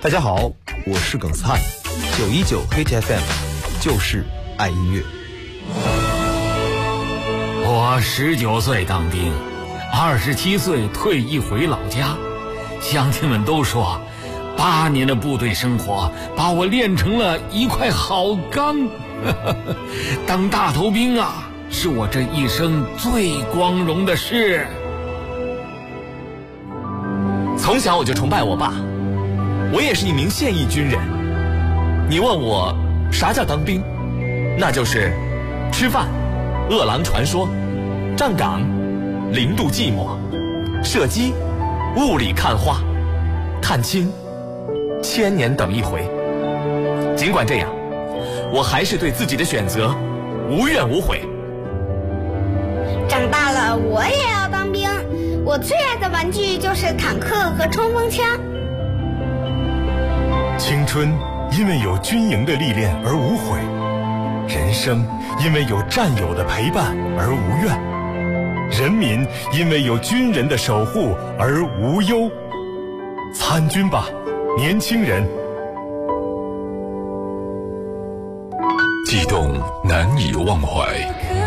大家好，我是耿灿，919 Hit FM， 就是爱音乐。 我19岁当兵，27岁退役回老家。乡亲们都说，8年的部队生活把我练成了一块好钢。当大头兵啊，是我这一生最光荣的事。 从小我就崇拜我爸，我也是一名现役军人。你问我啥叫当兵，那就是吃饭、饿狼传说、站岗、0度寂寞、射击、雾里看花、探亲、1000年等一回。尽管这样，我还是对自己的选择无怨无悔。 长大了我也要当兵，我最爱的玩具就是坦克和冲锋枪。 青春因为有军营的历练而无悔，人生因为有战友的陪伴而无怨，人民因为有军人的守护而无忧。参军吧，年轻人！ 悸动难以忘怀，